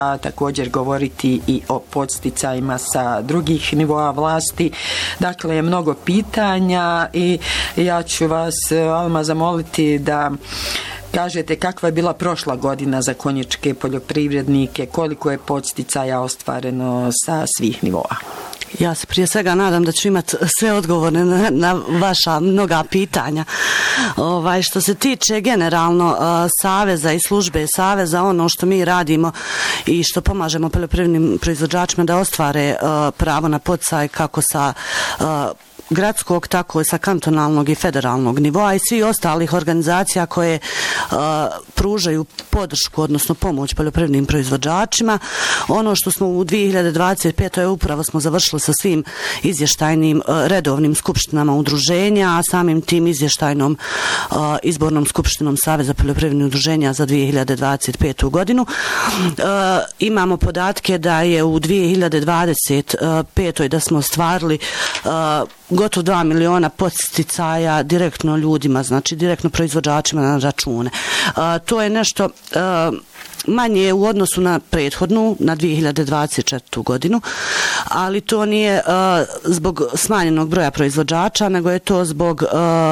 također govoriti i o podsticajima sa drugih nivoa vlasti. Dakle, mnogo pitanja i ja ću vas, Alma, zamoliti da kažete kakva je bila prošla godina za konjičke poljoprivrednike, koliko je podsticaja ostvareno sa svih nivoa. Ja se prije svega nadam da ću imati sve odgovore na vaša mnoga pitanja. Što se tiče generalno Saveza i službe Saveza, ono što mi radimo i što pomažemo poljoprivrednim proizvođačima da ostvare pravo na podsticaj kako sa gradskog, tako i sa kantonalnog i federalnog nivoa i svih ostalih organizacija koje pružaju podršku, odnosno pomoć poljoprivrednim proizvođačima. Ono što smo u 2025. upravo smo završili sa svim izvještajnim redovnim skupštinama udruženja, a samim tim izvještajnom izbornom skupštinom Saveza poljoprivrednih udruženja za 2025. godinu. Imamo podatke da je u 2025. da smo ostvarili gotovo 2 miliona podsticaja direktno ljudima, znači direktno proizvođačima na račune. To je nešto manje u odnosu na prethodnu, na 2024. godinu, ali to nije zbog smanjenog broja proizvođača, nego je to zbog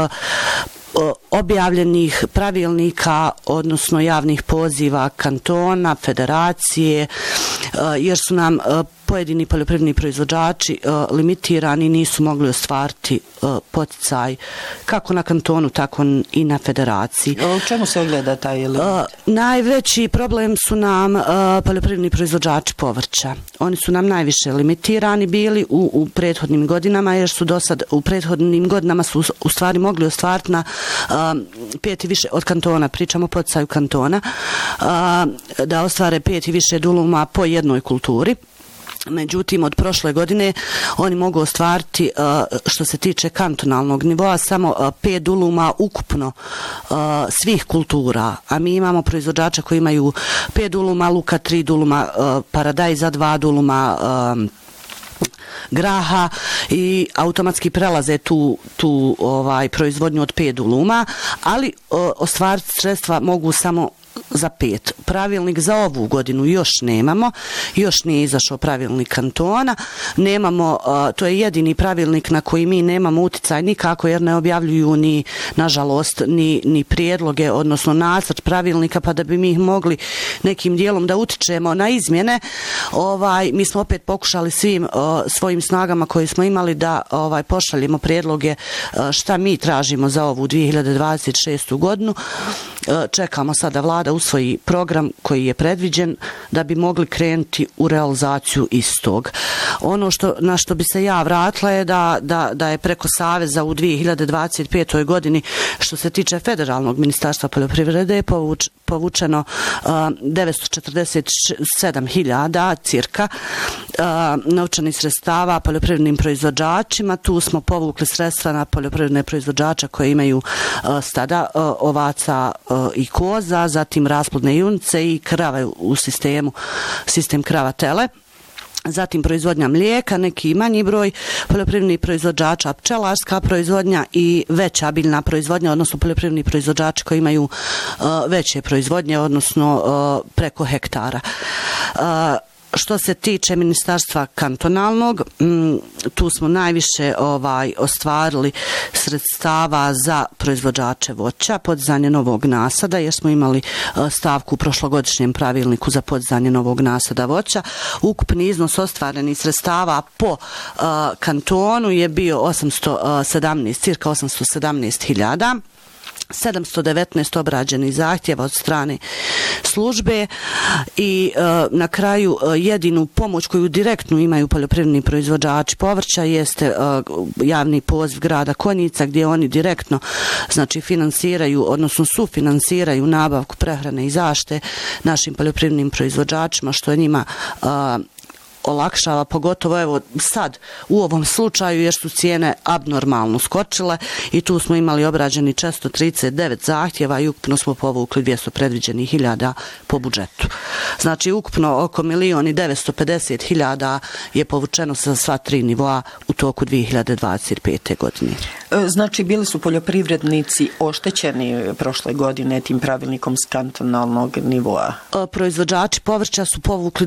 objavljenih pravilnika, odnosno javnih poziva kantona, federacije, jer su nam pojedini poljoprivredni proizvođači limitirani, nisu mogli ostvariti poticaj kako na kantonu, tako i na federaciji. U čemu se ogleda taj limit? Najveći problem su nam poljoprivredni proizvođači povrća. Oni su nam najviše limitirani bili u prethodnim godinama, jer su do sad u prethodnim godinama su u stvari mogli ostvariti na 5 i više od kantona, pričamo o poticaju kantona, da ostvare 5 i više duluma po jednoj kulturi. Međutim, od prošle godine oni mogu ostvariti, što se tiče kantonalnog nivoa, samo 5 duluma ukupno svih kultura. A mi imamo proizvođača koji imaju 5 duluma luka, 3 duluma paradajza, 2 duluma graha i automatski prelaze tu proizvodnju od 5 duluma, ali ostvariti sredstva mogu samo za 5. Pravilnik za ovu godinu još nemamo, još nije izašao pravilnik kantona, nemamo, to je jedini pravilnik na koji mi nemamo uticaj nikako, jer ne objavljuju ni, nažalost, ni prijedloge, odnosno nacrt pravilnika, pa da bi mi mogli nekim dijelom da utičemo na izmjene. Mi smo opet pokušali svim svojim snagama koje smo imali da pošaljemo prijedloge šta mi tražimo za ovu 2026. godinu. Čekamo sada vlada usvoji program koji je predviđen da bi mogli krenuti u realizaciju istog. Ono na što bi se ja vratila je da je preko Saveza u 2025. godini, što se tiče Federalnog ministarstva poljoprivrede, povučeno 947.000 cirka novčanih sredstava poljoprivrednim proizvođačima. Tu smo povukli sredstva na poljoprivredne proizvođača koji imaju stada ovaca i koza, zatim rasplodne junice i krave u sistem krava tele. Zatim proizvodnja mlijeka, neki manji broj poljoprivrednih proizvođača, pčelarska proizvodnja i veća biljna proizvodnja, odnosno poljoprivredni proizvođači koji imaju veće proizvodnje, odnosno preko hektara. Što se tiče ministarstva kantonalnog, tu smo najviše ostvarili sredstava za proizvođače voća, podizanje novog nasada, jer smo imali stavku u prošlogodišnjem pravilniku za podizanje novog nasada voća. Ukupni iznos ostvarenih sredstava po kantonu je bio cirka 817.000. 719 obrađenih zahtjeva od strane službe i na kraju jedinu pomoć koju direktno imaju poljoprivredni proizvođači povrća jeste javni poziv grada Konjica, gdje oni direktno finansiraju, odnosno sufinansiraju nabavku prehrane i zaštite našim poljoprivrednim proizvođačima, što je njima olakšava, pogotovo evo sad u ovom slučaju, jer su cijene abnormalno skočile i tu smo imali obrađeni 439 zahtjeva i ukupno smo povukli 200 predviđenih hiljada po budžetu. Znači ukupno oko 1.950.000 je povučeno sa sva 3 nivoa u toku 2025. godine. Znači bili su poljoprivrednici oštećeni prošle godine tim pravilnikom s kantonalnog nivoa? Proizvođači povrća su povukli